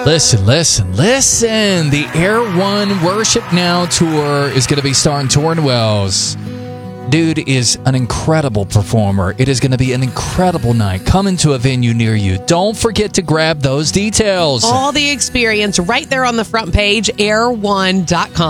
Listen. The Air One Worship Now Tour is going to be starring Torrin Wells. Dude is an incredible performer. It is going to be an incredible night. Coming to a venue near you. Don't forget to grab those details. All the experience right there on the front page, air1.com.